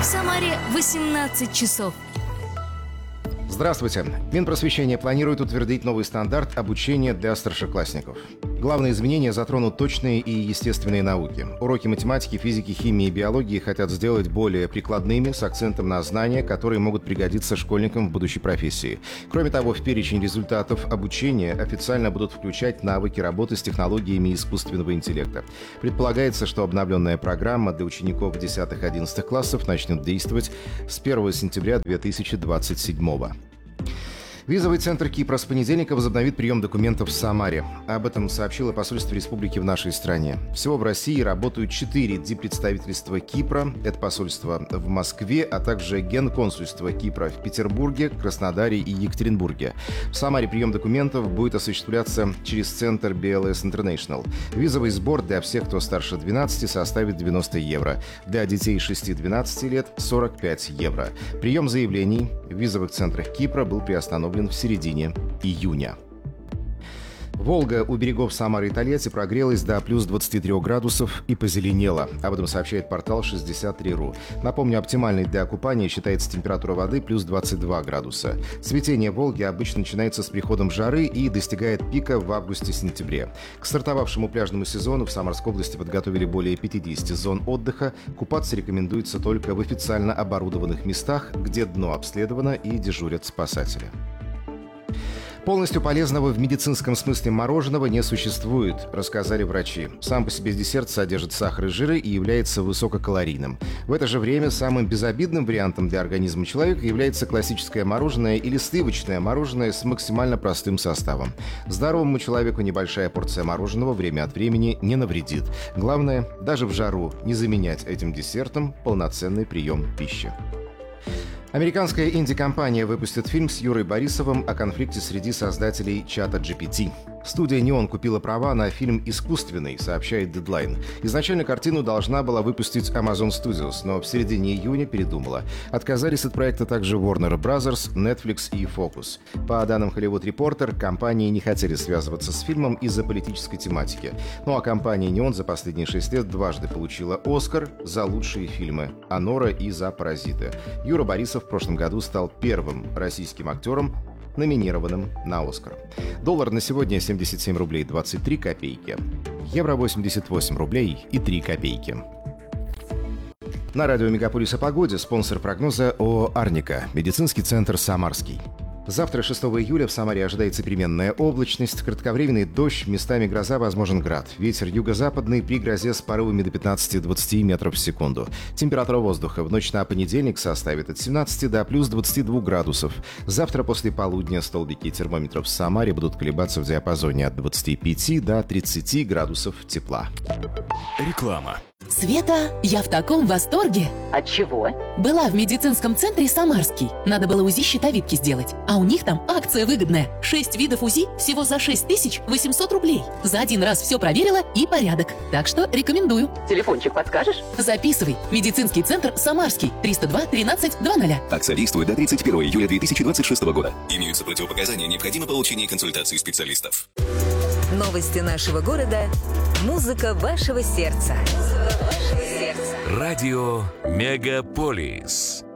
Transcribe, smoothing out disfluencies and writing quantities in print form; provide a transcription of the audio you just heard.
Самаре 18 часов. Здравствуйте. Минпросвещение планирует утвердить новый стандарт обучения для старшеклассников. Главные изменения затронут точные и естественные науки. Уроки математики, физики, химии и биологии хотят сделать более прикладными, с акцентом на знания, которые могут пригодиться школьникам в будущей профессии. Кроме того, в перечень результатов обучения официально будут включать навыки работы с технологиями искусственного интеллекта. Предполагается, что обновленная программа для учеников 10-11 классов начнет действовать с 1 сентября 2027 года. Визовый центр Кипра с понедельника возобновит прием документов в Самаре. Об этом сообщило посольство республики в нашей стране. Всего в России работают 4 диппредставительства Кипра. Это посольство в Москве, а также генконсульство Кипра в Петербурге, Краснодаре и Екатеринбурге. В Самаре прием документов будет осуществляться через центр BLS International. Визовый сбор для всех, кто старше 12, составит 90 евро. Для детей 6-12 лет – 45 евро. Прием заявлений в визовых центрах Кипра был приостановлен в середине июня. Волга у берегов Самары и Тольятти прогрелась до плюс 23 градусов и позеленела. Об этом сообщает портал 63.ru. Напомню, оптимальной для купания считается температура воды плюс 22 градуса. Цветение Волги обычно начинается с приходом жары и достигает пика в августе-сентябре. К стартовавшему пляжному сезону в Самарской области подготовили более 50 зон отдыха. Купаться рекомендуется только в официально оборудованных местах, где дно обследовано и дежурят спасатели. Полностью полезного в медицинском смысле мороженого не существует, рассказали врачи. Сам по себе десерт содержит сахар и жиры и является высококалорийным. В это же время самым безобидным вариантом для организма человека является классическое мороженое или сливочное мороженое с максимально простым составом. Здоровому человеку небольшая порция мороженого время от времени не навредит. Главное, даже в жару не заменять этим десертом полноценный прием пищи. Американская инди-компания выпустит фильм с Юрой Борисовым о конфликте среди создателей чата GPT. Студия «Неон» купила права на фильм «Искусственный», сообщает Deadline. Изначально картину должна была выпустить Amazon Studios, но в середине июня передумала. Отказались от проекта также Warner Bros., Netflix и Focus. По данным Hollywood Reporter, компании не хотели связываться с фильмом из-за политической тематики. Ну а компания «Неон» за последние 6 лет дважды получила «Оскар» за лучшие фильмы «Анора» и за «Паразиты». Юра Борисов в прошлом году стал первым российским актером, номинированным на «Оскар». Доллар на сегодня 77 рублей 23 копейки. Евро 88 рублей и 3 копейки. На радио «Мегаполис» о погоде спонсор прогноза ООО «Арника», медицинский центр «Самарский». Завтра, 6 июля, в Самаре ожидается переменная облачность, кратковременный дождь, местами гроза, возможен град. Ветер юго-западный при грозе с порывами до 15-20 метров в секунду. Температура воздуха в ночь на понедельник составит от 17 до плюс 22 градусов. Завтра после полудня столбики термометров в Самаре будут колебаться в диапазоне от 25 до 30 градусов тепла. Реклама. Света, я в таком восторге. От чего? Была в медицинском центре «Самарский». Надо было УЗИ щитовидки сделать. А у них там акция выгодная. 6 видов УЗИ всего за 6800 рублей. За один раз все проверила и порядок. Так что рекомендую. Телефончик подскажешь? Записывай. Медицинский центр «Самарский». 302 13 20. Акция действует до 31 июля 2026 года. Имеются противопоказания, необходимо получение консультации специалистов. Новости нашего города. Музыка вашего сердца. Радио «Мегаполис».